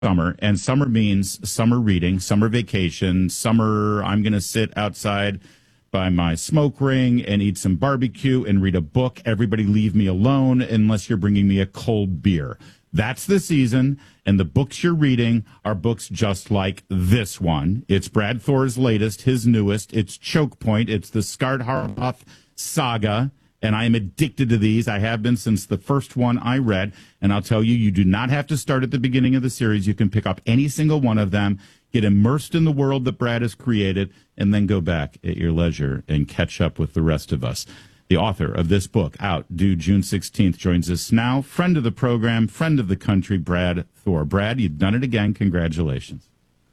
summer, and summer means summer reading, summer vacation, summer I'm going to sit outside by my smoke ring and eat some barbecue and read a book. Everybody leave me alone unless you're bringing me a cold beer. That's the season, and the books you're reading are books just like this one. It's Brad Thor's latest, his newest. It's Choke Point. It's the Skard Harhoff saga, and I am addicted to these. I have been since the first one I read, and I'll tell you, you do not have to start at the beginning of the series. You can pick up any single one of them, get immersed in the world that Brad has created, and then go back at your leisure and catch up with the rest of us. The author of this book, out due June 16th, joins us now. Friend of the program, friend of the country, Brad Thor. Brad, you've done it again. Congratulations.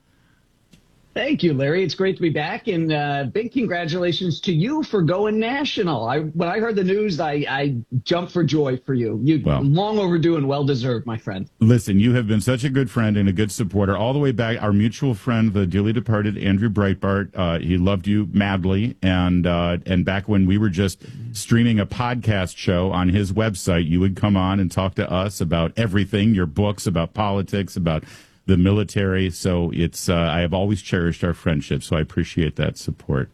Thank you, Larry. It's great to be back, and big congratulations to you for going national. When I heard the news, I jumped for joy for you. Long overdue and well-deserved, my friend. Listen, you have been such a good friend and a good supporter all the way back. Our mutual friend, the dearly departed Andrew Breitbart, he loved you madly, and back when we were just streaming a podcast show on his website, you would come on and talk to us about everything, your books, about politics, about the military. So it's I have always cherished our friendship, so I appreciate that support.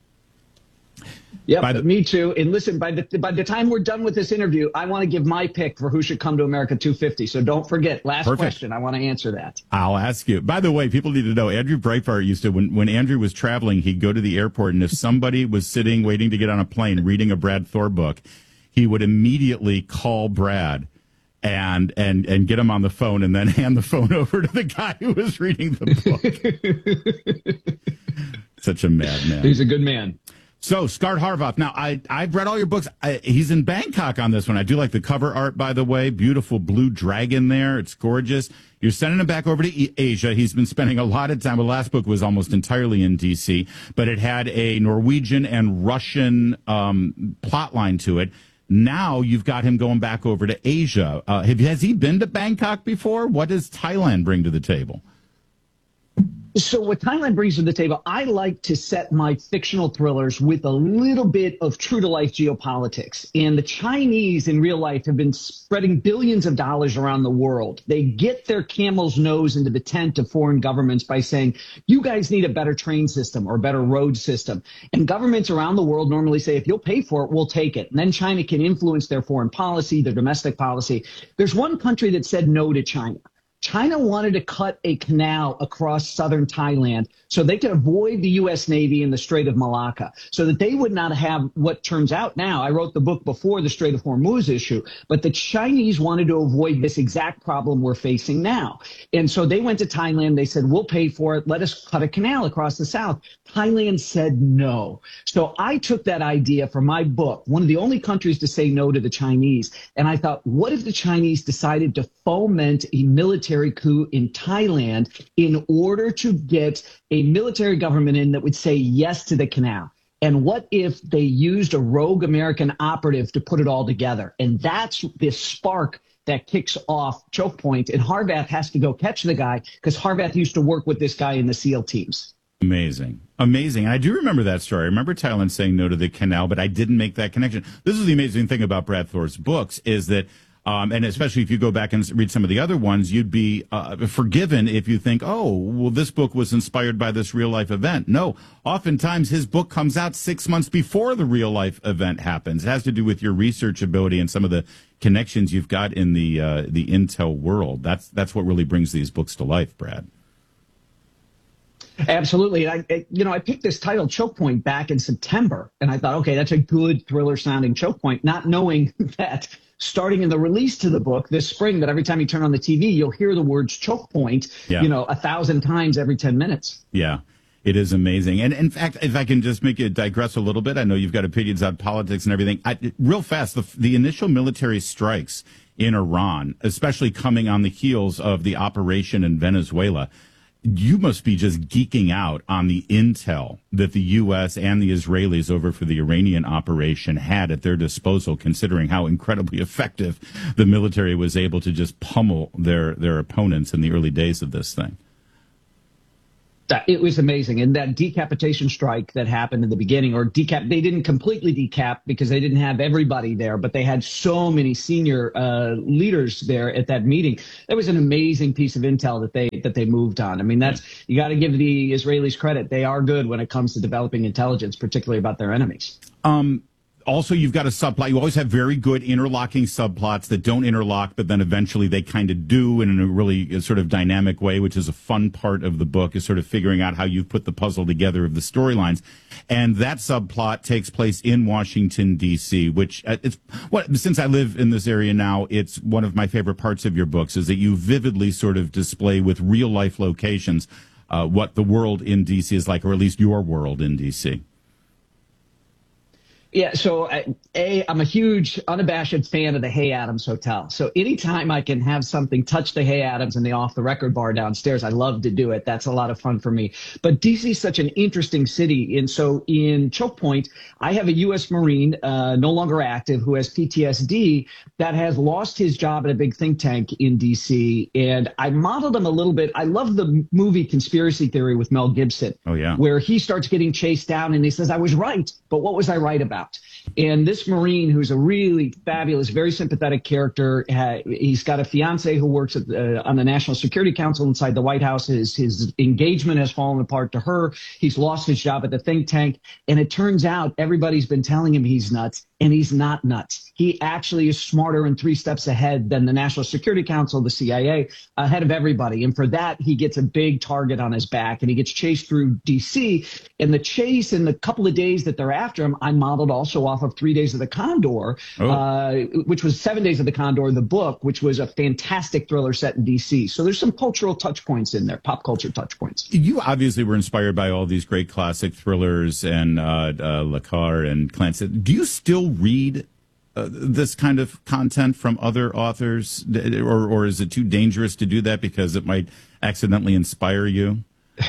Yeah, me too. And listen, by the time we're done with this interview, I want to give my pick for who should come to America 250. So don't forget, last question, I want to answer that. I'll ask you. By the way, people need to know, Andrew Breitbart used to, when Andrew was traveling, he'd go to the airport, and if somebody was sitting, waiting to get on a plane, reading a Brad Thor book, he would immediately call Brad and get him on the phone, and then hand the phone over to the guy who was reading the book. Such a madman. He's a good man. So, Skard Harhoff. Now, I've read all your books. He's in Bangkok on this one. I do like the cover art, by the way. Beautiful blue dragon there. It's gorgeous. You're sending him back over to Asia. He's been spending a lot of time. The last book was almost entirely in D.C., but it had a Norwegian and Russian plot line to it. Now you've got him going back over to Asia. Has he been to Bangkok before? What does Thailand bring to the table? So what Thailand brings to the table, I like to set my fictional thrillers with a little bit of true-to-life geopolitics. And the Chinese in real life have been spreading billions of dollars around the world. They get their camel's nose into the tent of foreign governments by saying, you guys need a better train system or a better road system. And governments around the world normally say, if you'll pay for it, we'll take it. And then China can influence their foreign policy, their domestic policy. There's one country that said no to China. China wanted to cut a canal across southern Thailand so they could avoid the U.S. Navy in the Strait of Malacca, so that they would not have what turns out now. I wrote the book before the Strait of Hormuz issue, but the Chinese wanted to avoid this exact problem we're facing now. And so they went to Thailand. They said, we'll pay for it. Let us cut a canal across the south. Thailand said no. So I took that idea for my book, one of the only countries to say no to the Chinese. And I thought, what if the Chinese decided to foment a military coup in Thailand in order to get a military government in that would say yes to the canal? And what if they used a rogue American operative to put it all together? And that's this spark that kicks off Choke Point. And Harvath has to go catch the guy because Harvath used to work with this guy in the SEAL teams. Amazing. Amazing. And I do remember that story. I remember Thailand saying no to the canal, but I didn't make that connection. This is the amazing thing about Brad Thor's books is that and especially if you go back and read some of the other ones, you'd be forgiven if you think, oh, well, this book was inspired by this real-life event. No, oftentimes his book comes out 6 months before the real-life event happens. It has to do with your research ability and some of the connections you've got in the intel world. That's what really brings these books to life, Brad. Absolutely. I picked this title, Choke Point, back in September, and I thought, okay, that's a good thriller-sounding choke point, not knowing that starting in the release to the book this spring, that every time you turn on the TV, you'll hear the words choke point, 1,000 times every 10 minutes. Yeah, it is amazing. And in fact, if I can just make you digress a little bit, I know you've got opinions on politics and everything. Real fast, the initial military strikes in Iran, especially coming on the heels of the operation in Venezuela, you must be just geeking out on the intel that the U.S. and the Israelis over for the Iranian operation had at their disposal, considering how incredibly effective the military was able to just pummel their opponents in the early days of this thing. It was amazing. And that decapitation strike that happened in the beginning, they didn't completely decap because they didn't have everybody there, but they had so many senior leaders there at that meeting. That was an amazing piece of intel that they moved on. I mean, you got to give the Israelis credit. They are good when it comes to developing intelligence, particularly about their enemies. Also, you've got a subplot. You always have very good interlocking subplots that don't interlock, but then eventually they kind of do in a really sort of dynamic way, which is a fun part of the book, is sort of figuring out how you've put the puzzle together of the storylines. And that subplot takes place in Washington, D.C., which since I live in this area now, it's one of my favorite parts of your books is that you vividly sort of display with real life locations what the world in D.C. is like, or at least your world in D.C. Yeah, so I'm a huge, unabashed fan of the Hay Adams Hotel. So anytime I can have something touch the Hay Adams and the off the record bar downstairs, I love to do it. That's a lot of fun for me. But DC is such an interesting city. And so in Choke Point, I have a U.S. Marine, no longer active, who has PTSD that has lost his job at a big think tank in DC. And I modeled him a little bit. I love the movie Conspiracy Theory with Mel Gibson. Oh, yeah. Where he starts getting chased down and he says, I was right, but what was I right about? And this Marine, who's a really fabulous, very sympathetic character, he's got a fiance who works on the National Security Council inside the White House. His engagement has fallen apart to her. He's lost his job at the think tank. And it turns out everybody's been telling him he's nuts, and he's not nuts. He actually is smarter and 3 steps ahead than the National Security Council, the CIA, ahead of everybody. And for that, he gets a big target on his back, and he gets chased through D.C. And the chase in the couple of days that they're after him, I modeled also off of 3 Days of the Condor, which was 7 Days of the Condor, the book, which was a fantastic thriller set in D.C. So there's some cultural touch points in there, pop culture touch points. You obviously were inspired by all these great classic thrillers and Le Carre and Clancy. Do you still read this kind of content from other authors, or is it too dangerous to do that because it might accidentally inspire you?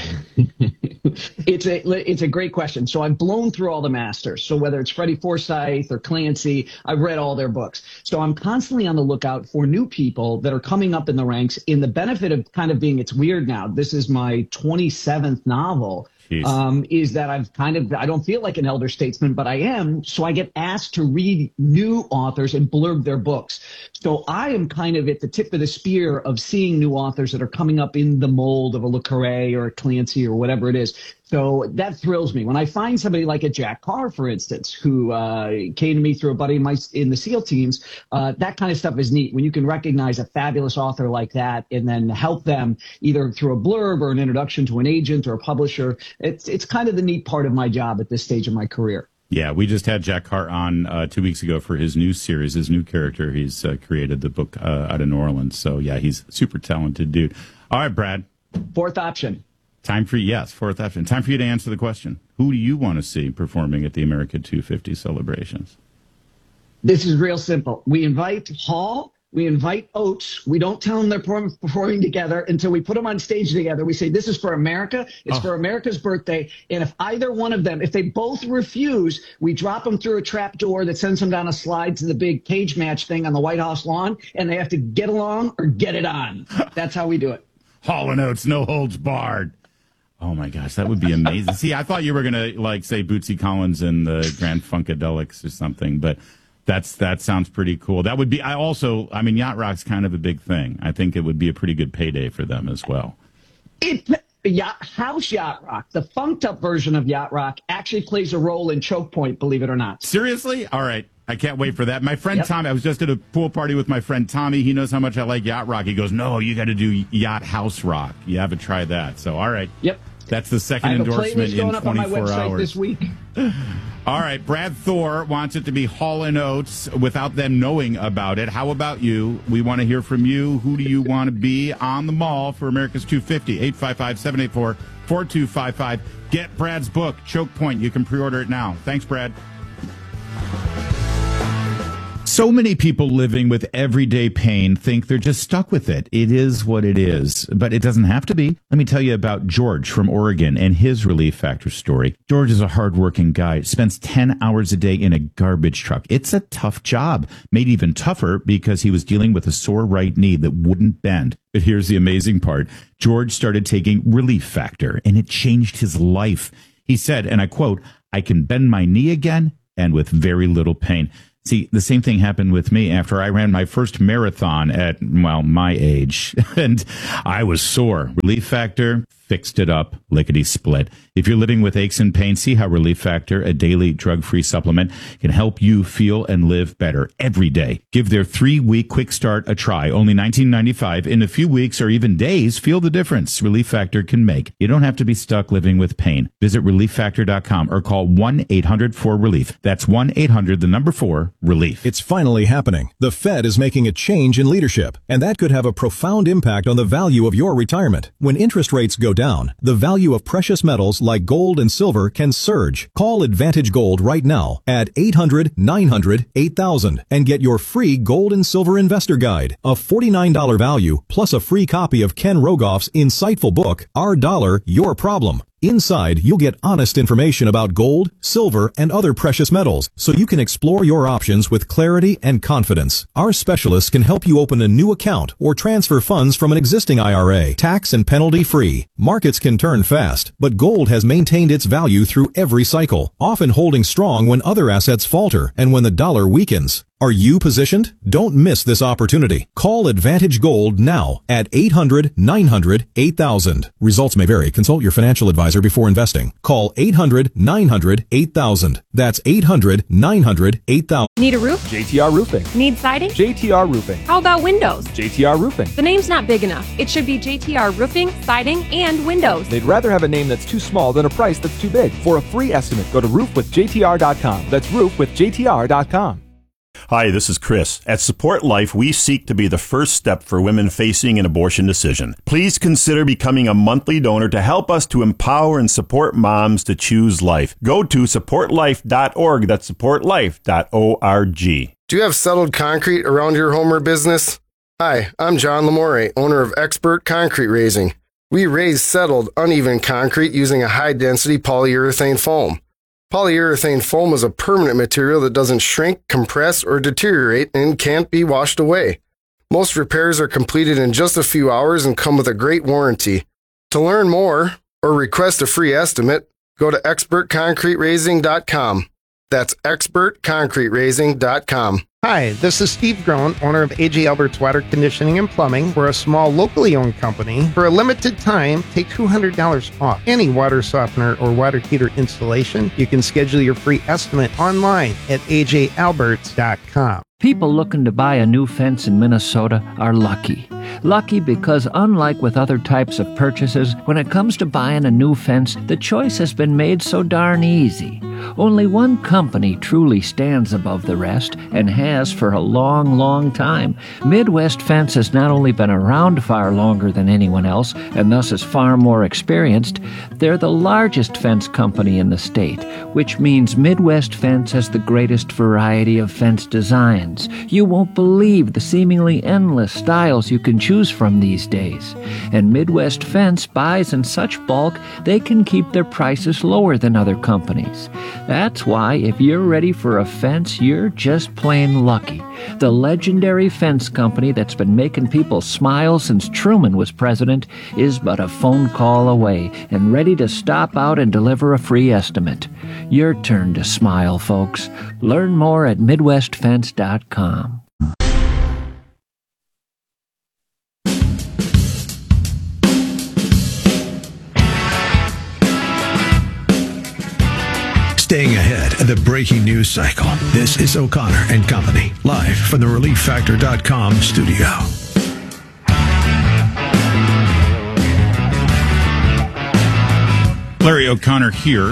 It's a great question. So I've blown through all the masters. So whether it's Freddie Forsyth or Clancy, I've read all their books. So I'm constantly on the lookout for new people that are coming up in the ranks. In the benefit of kind of being, it's weird now, this is my 27th novel. Is that I don't feel like an elder statesman, but I am. So I get asked to read new authors and blurb their books. So I am kind of at the tip of the spear of seeing new authors that are coming up in the mold of a Le Carre or a Clancy or whatever it is. So that thrills me. When I find somebody like a Jack Carr, for instance, who came to me through a buddy of mine in the SEAL teams, that kind of stuff is neat. When you can recognize a fabulous author like that and then help them either through a blurb or an introduction to an agent or a publisher, it's kind of the neat part of my job at this stage of my career. Yeah, we just had Jack Carr on 2 weeks ago for his new series, his new character. He's created the book out of New Orleans. So, yeah, he's a super talented dude. All right, Brad. Fourth option. Fourth option. Time for you to answer the question. Who do you want to see performing at the America 250 celebrations? This is real simple. We invite Hall. We invite Oates. We don't tell them they're performing together until we put them on stage together. We say, this is for America. It's for America's birthday. And if either one of them, if they both refuse, we drop them through a trap door that sends them down a slide to the big cage match thing on the White House lawn. And they have to get along or get it on. That's how we do it. Hall and Oates, no holds barred. Oh, my gosh, that would be amazing. See, I thought you were going to, say, Bootsy Collins and the Grand Funkadelics or something, but that sounds pretty cool. That would be, Yacht Rock's kind of a big thing. I think it would be a pretty good payday for them as well. House Yacht Rock, the funked up version of Yacht Rock, actually plays a role in Choke Point, believe it or not. Seriously? All right. I can't wait for that. My friend Tommy, I was just at a pool party with my friend Tommy. He knows how much I like Yacht Rock. He goes, no, you got to do Yacht House Rock. You haven't tried that. So, all right. Yep. That's the second endorsement in 24 up on my website this week. All right. Brad Thor wants it to be Hall and Oates without them knowing about it. How about you? We want to hear from you. Who do you want to be on the mall for America's 250? 855-784-4255. Get Brad's book, Choke Point. You can pre-order it now. Thanks, Brad. So many people living with everyday pain think they're just stuck with it. It is what it is, but it doesn't have to be. Let me tell you about George from Oregon and his Relief Factor story. George is a hardworking guy, spends 10 hours a day in a garbage truck. It's a tough job, made even tougher because he was dealing with a sore right knee that wouldn't bend. But here's the amazing part. George started taking Relief Factor, and it changed his life. He said, and I quote, "I can bend my knee again and with very little pain." See, the same thing happened with me after I ran my first marathon at, well, my age, and I was sore. Relief Factor fixed it up, lickety split. If you're living with aches and pains, see how Relief Factor, a daily drug-free supplement, can help you feel and live better every day. Give their 3-week quick start a try. Only $19.95. In a few weeks or even days, feel the difference Relief Factor can make. You don't have to be stuck living with pain. Visit ReliefFactor.com or call 1-800-4RELIEF. That's 1-800-4-RELIEF. It's finally happening. The Fed is making a change in leadership, and that could have a profound impact on the value of your retirement. When interest rates go down, the value of precious metals like gold and silver can surge. Call Advantage Gold right now at 800-900-8000 and get your free gold and silver investor guide, a $49 value plus a free copy of Ken Rogoff's insightful book, Our Dollar, Your Problem. Inside, you'll get honest information about gold, silver, and other precious metals, so you can explore your options with clarity and confidence. Our specialists can help you open a new account or transfer funds from an existing IRA, tax and penalty free. Markets can turn fast, but gold has maintained its value through every cycle, often holding strong when other assets falter and when the dollar weakens. Are you positioned? Don't miss this opportunity. Call Advantage Gold now at 800-900-8000. Results may vary. Consult your financial advisor before investing. Call 800-900-8000. That's 800-900-8000. Need a roof? JTR Roofing. Need siding? JTR Roofing. How about windows? JTR Roofing. The name's not big enough. It should be JTR Roofing, Siding, and Windows. They'd rather have a name that's too small than a price that's too big. For a free estimate, go to roofwithjtr.com. That's roofwithjtr.com. Hi, this is Chris. At Support Life, we seek to be the first step for women facing an abortion decision. Please consider becoming a monthly donor to help us to empower and support moms to choose life. Go to supportlife.org. That's supportlife.org. Do you have settled concrete around your home or business? Hi, I'm John Lamore, owner of Expert Concrete Raising. We raise settled, uneven concrete using a high-density polyurethane foam. Polyurethane foam is a permanent material that doesn't shrink, compress, or deteriorate and can't be washed away. Most repairs are completed in just a few hours and come with a great warranty. To learn more or request a free estimate, go to expertconcreteraising.com. That's expertconcreteraising.com. Hi, this is Steve Groen, owner of AJ Albert's Water Conditioning and Plumbing. We're a small, locally owned company. For a limited time, take $200 off any water softener or water heater installation. You can schedule your free estimate online at ajalberts.com. People looking to buy a new fence in Minnesota are lucky. Lucky because unlike with other types of purchases, when it comes to buying a new fence, the choice has been made so darn easy. Only one company truly stands above the rest and has for a long, long time. Midwest Fence has not only been around far longer than anyone else and thus is far more experienced, they're the largest fence company in the state, which means Midwest Fence has the greatest variety of fence designs. You won't believe the seemingly endless styles you can choose from these days. And Midwest Fence buys in such bulk they can keep their prices lower than other companies. That's why if you're ready for a fence, you're just plain lucky. The legendary fence company that's been making people smile since Truman was president is but a phone call away and ready to stop out and deliver a free estimate. Your turn to smile, folks. Learn more at MidwestFence.com. Staying ahead of the breaking news cycle. This is O'Connor and Company, live from the ReliefFactor.com studio. Larry O'Connor here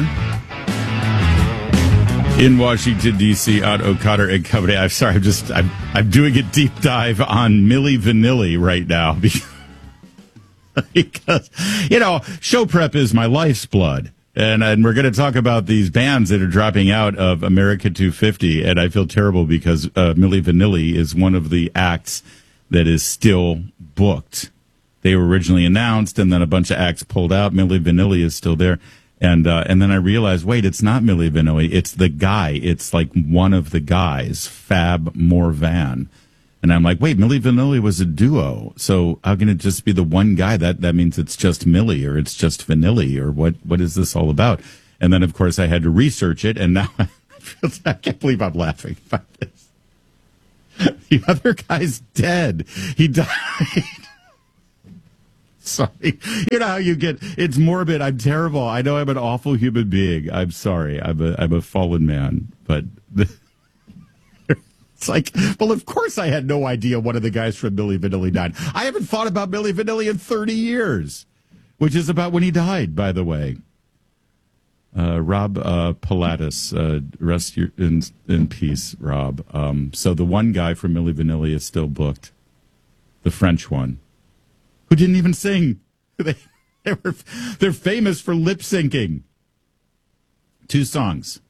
in Washington, D.C. on O'Connor and Company. I'm sorry, I'm doing a deep dive on Milli Vanilli right now because, show prep is my life's blood. And we're going to talk about these bands that are dropping out of America 250. And I feel terrible because Milli Vanilli is one of the acts that is still booked. They were originally announced, and then a bunch of acts pulled out. Milli Vanilli is still there. And then I realized, wait, it's not Milli Vanilli. It's the guy. It's like one of the guys, Fab Morvan. And I'm like, wait, Milli Vanilli was a duo. So how can it just be the one guy? That means it's just Milli or it's just Vanilli or what is this all about? And then, of course, I had to research it. And now I can't believe I'm laughing about this. The other guy's dead. He died. Sorry. You know how you get, it's morbid. I'm terrible. I know I'm an awful human being. I'm sorry. I'm a fallen man. But it's like, well, of course I had no idea one of the guys from Milli Vanilli died. I haven't thought about Milli Vanilli in 30 years, which is about when he died, by the way. Rob Pilatus, rest in peace, Rob. So the one guy from Milli Vanilli is still booked, the French one, who didn't even sing. They're famous for lip syncing. 2 songs.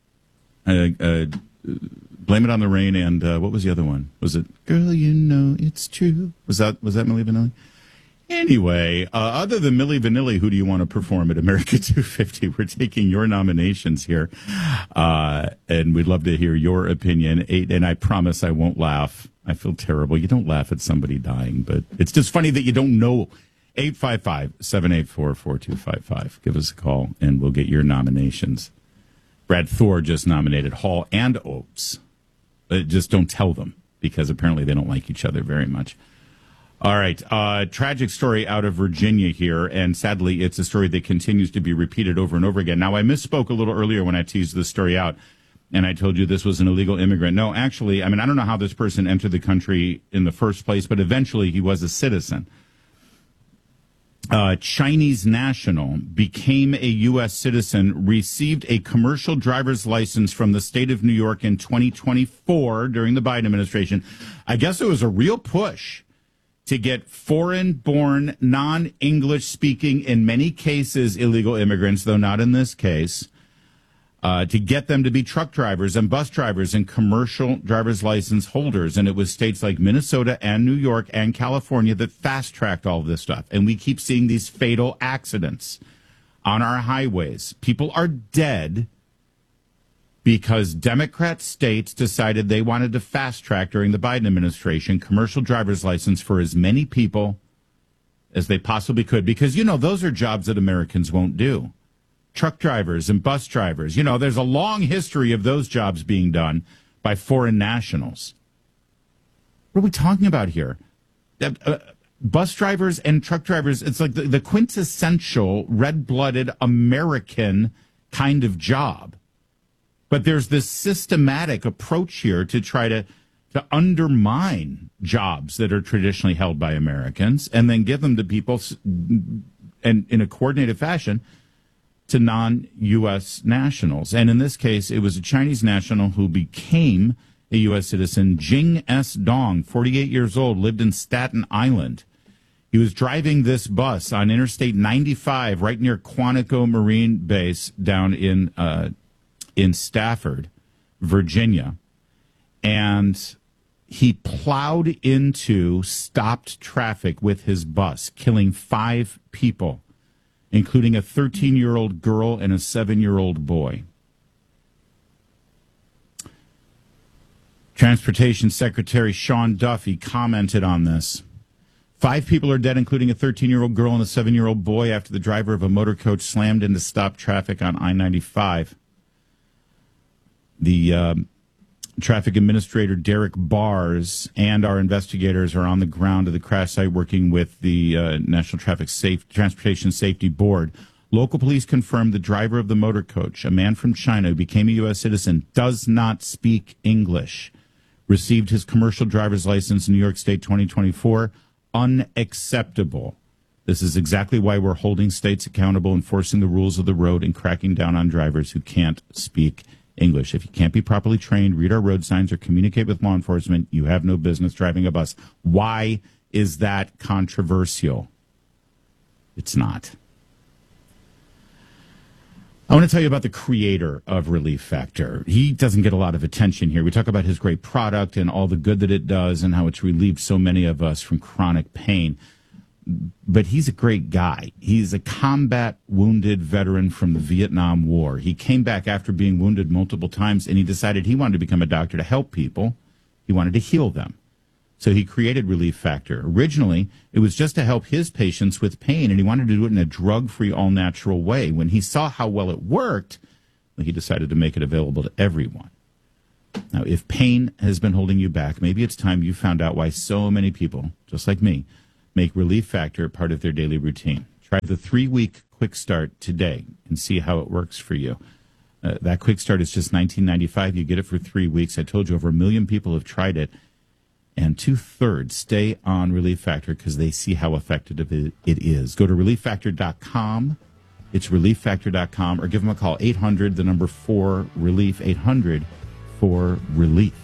Blame It on the Rain, and what was the other one? Was it Girl, You Know It's True? Was that Milli Vanilli? Anyway, other than Milli Vanilli, who do you want to perform at America 250? We're taking your nominations here, and we'd love to hear your opinion. And I promise I won't laugh. I feel terrible. You don't laugh at somebody dying, but it's just funny that you don't know. 855-784-4255. Give us a call, and we'll get your nominations. Brad Thor just nominated Hall and Oates. Just don't tell them, because apparently they don't like each other very much. All right. Tragic story out of Virginia here, and sadly, it's a story that continues to be repeated over and over again. Now, I misspoke a little earlier when I teased this story out, and I told you this was an illegal immigrant. No, actually, I mean, I don't know how this person entered the country in the first place, but eventually he was a citizen. Chinese national, became a U.S. citizen, received a commercial driver's license from the state of New York in 2024 during the Biden administration. I guess it was a real push to get foreign-born, non-English speaking, in many cases, illegal immigrants, though not in this case, to get them to be truck drivers and bus drivers and commercial driver's license holders. And it was states like Minnesota and New York and California that fast-tracked all of this stuff. And we keep seeing these fatal accidents on our highways. People are dead because Democrat states decided they wanted to fast-track during the Biden administration commercial driver's license for as many people as they possibly could. Because, you know, those are jobs that Americans won't do. Truck drivers and bus drivers. You know, there's a long history of those jobs being done by foreign nationals. What are we talking about here? Bus drivers and truck drivers, it's like the quintessential red-blooded American kind of job. But there's this systematic approach here to try to undermine jobs that are traditionally held by Americans and then give them to people and in a coordinated fashion to non-U.S. nationals. And in this case, it was a Chinese national who became a U.S. citizen. Jing S. Dong, 48 years old, lived in Staten Island. He was driving this bus on Interstate 95 right near Quantico Marine Base down in Stafford, Virginia. And he plowed into stopped traffic with his bus, killing 5 people, including a 13-year-old girl and a 7-year-old boy. Transportation Secretary Sean Duffy commented on this. 5 people are dead, including a 13-year-old girl and a 7-year-old boy, after the driver of a motor coach slammed into stopped traffic on I-95. The traffic administrator, Derek Bars, and our investigators are on the ground at the crash site working with the National Transportation Safety Board. Local police confirmed the driver of the motor coach, a man from China who became a U.S. citizen, does not speak English. Received his commercial driver's license in New York State 2024. Unacceptable. This is exactly why we're holding states accountable, enforcing the rules of the road, and cracking down on drivers who can't speak English. If you can't be properly trained, read our road signs, or communicate with law enforcement, you have no business driving a bus. Why is that controversial? It's not. I want to tell you about the creator of Relief Factor. He doesn't get a lot of attention here. We talk about his great product and all the good that it does and how it's relieved so many of us from chronic pain. But he's a great guy. He's a combat wounded veteran from the Vietnam War. He came back after being wounded multiple times, and he decided he wanted to become a doctor to help people. He wanted to heal them. So he created Relief Factor. Originally, it was just to help his patients with pain, and he wanted to do it in a drug-free, all-natural way. When he saw how well it worked, he decided to make it available to everyone. Now, if pain has been holding you back, maybe it's time you found out why so many people, just like me, make Relief Factor part of their daily routine. Try the 3-week Quick Start today and see how it works for you. That Quick Start is just $19.95. You get it for 3 weeks. I told you over 1 million people have tried it. And 2/3 stay on Relief Factor because they see how effective it is. Go to ReliefFactor.com. It's ReliefFactor.com, or give them a call, 800, the number 4, RELIEF, 800-4-RELIEF.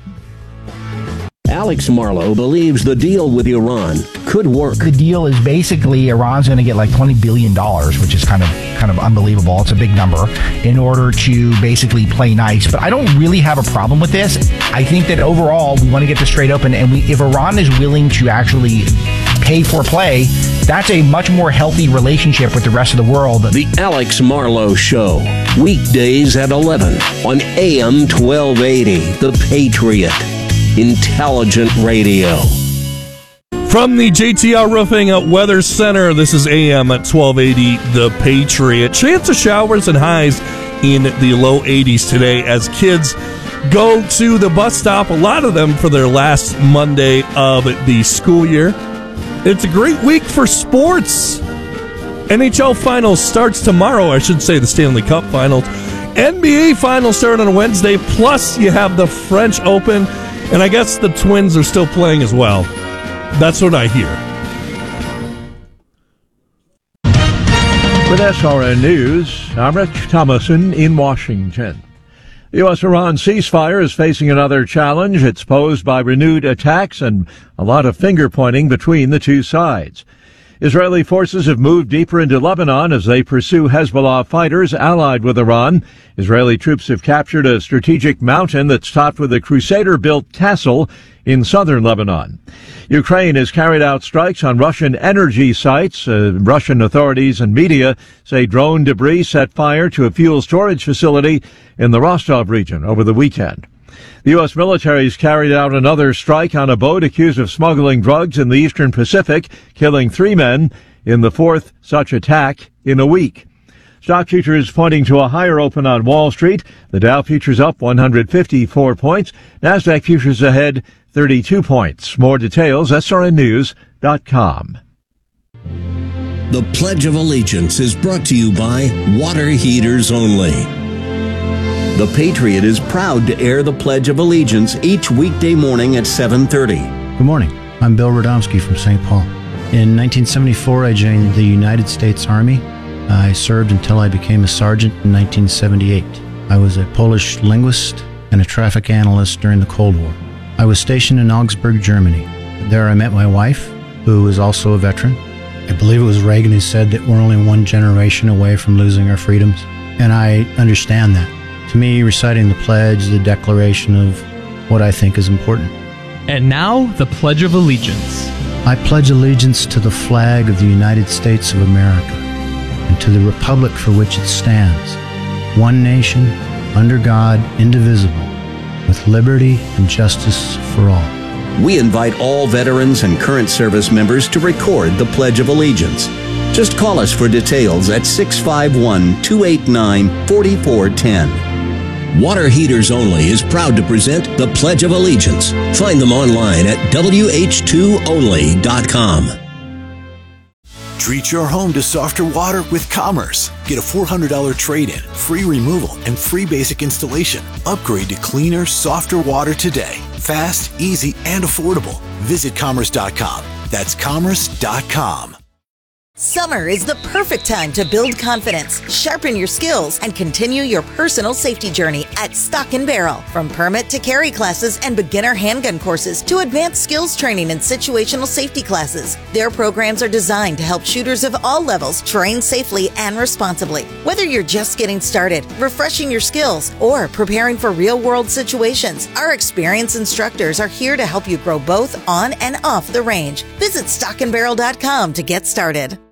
Alex Marlow believes the deal with Iran could work. The deal is basically Iran's going to get like $20 billion, which is kind of unbelievable. It's a big number, in order to basically play nice. But I don't really have a problem with this. I think that overall we want to get this straight open, and if Iran is willing to actually pay for play, that's a much more healthy relationship with the rest of the world. The Alex Marlow Show, weekdays at 11 on AM 1280, The Patriot. Intelligent radio. From the JTR Roofing Weather Center, this is AM at 1280, The Patriot. Chance of showers and highs in the low 80s today as kids go to the bus stop, a lot of them for their last Monday of the school year. It's a great week for sports. NHL Finals starts tomorrow, I should say the Stanley Cup Finals. NBA Finals start on Wednesday, plus you have the French Open. And I guess the Twins are still playing as well. That's what I hear. With SRN News, I'm Rich Thomason in Washington. The U.S.-Iran ceasefire is facing another challenge. It's posed by renewed attacks and a lot of finger-pointing between the two sides. Israeli forces have moved deeper into Lebanon as they pursue Hezbollah fighters allied with Iran. Israeli troops have captured a strategic mountain that's topped with a Crusader-built castle in southern Lebanon. Ukraine has carried out strikes on Russian energy sites. Russian authorities and media say drone debris set fire to a fuel storage facility in the Rostov region over the weekend. The U.S. military has carried out another strike on a boat accused of smuggling drugs in the Eastern Pacific, killing 3 men in the 4th such attack in a week. Stock futures pointing to a higher open on Wall Street. The Dow futures up 154 points. NASDAQ futures ahead 32 points. More details, srnnews.com. The Pledge of Allegiance is brought to you by Water Heaters Only. The Patriot is proud to air the Pledge of Allegiance each weekday morning at 7:30. Good morning. I'm Bill Radomski from St. Paul. In 1974, I joined the United States Army. I served until I became a sergeant in 1978. I was a Polish linguist and a traffic analyst during the Cold War. I was stationed in Augsburg, Germany. There I met my wife, who was also a veteran. I believe it was Reagan who said that we're only one generation away from losing our freedoms, and I understand that. To me, reciting the pledge, the declaration of what I think is important. And now, the Pledge of Allegiance. I pledge allegiance to the flag of the United States of America and to the republic for which it stands, one nation, under God, indivisible, with liberty and justice for all. We invite all veterans and current service members to record the Pledge of Allegiance. Just call us for details at 651-289-4410. Water Heaters Only is proud to present the Pledge of Allegiance. Find them online at wh2only.com. Treat your home to softer water with Commerce. Get a $400 trade-in, free removal, and free basic installation. Upgrade to cleaner, softer water today. Fast, easy, and affordable. Visit commerce.com. That's commerce.com. Summer is the perfect time to build confidence, sharpen your skills, and continue your personal safety journey at Stock & Barrel. From permit to carry classes and beginner handgun courses to advanced skills training and situational safety classes, their programs are designed to help shooters of all levels train safely and responsibly. Whether you're just getting started, refreshing your skills, or preparing for real-world situations, our experienced instructors are here to help you grow both on and off the range. Visit stockandbarrel.com to get started.